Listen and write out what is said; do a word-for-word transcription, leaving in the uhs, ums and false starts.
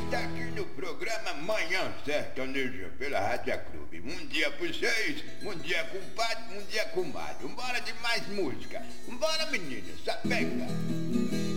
está aqui no programa Manhã Sertaneja pela Rádio Clube. Um dia por vocês, um dia com o padre, um dia com o Mário. Vambora de mais música. Vambora, menina, sapega.